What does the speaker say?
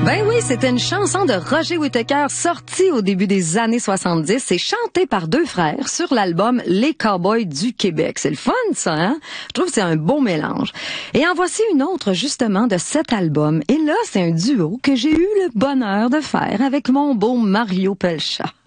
Ben oui, c'était une chanson de Roger Whittaker sortie au début des années 70. C'est chanté par deux frères sur l'album Les Cowboys du Québec. C'est le fun, ça, hein? Je trouve que c'est un beau mélange. Et en voici une autre, justement, de cet album. Et là, c'est un duo que j'ai eu le bonheur de faire avec mon beau Mario Pelchat.